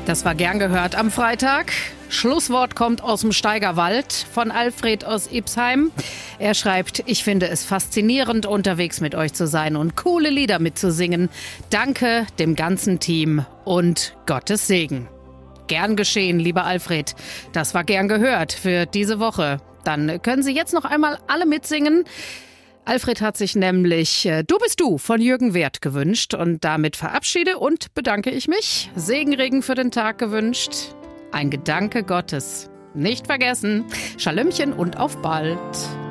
Das war gern gehört am Freitag. Schlusswort kommt aus dem Steigerwald von Alfred aus Ipsheim. Er schreibt: Ich finde es faszinierend, unterwegs mit euch zu sein und coole Lieder mitzusingen. Danke dem ganzen Team und Gottes Segen. Gern geschehen, lieber Alfred. Das war gern gehört für diese Woche. Dann können Sie jetzt noch einmal alle mitsingen. Alfred hat sich nämlich Du bist du von Jürgen Werth gewünscht und damit verabschiede und bedanke ich mich. Segenregen für den Tag gewünscht. Ein Gedanke Gottes. Nicht vergessen. Schalömchen und auf bald.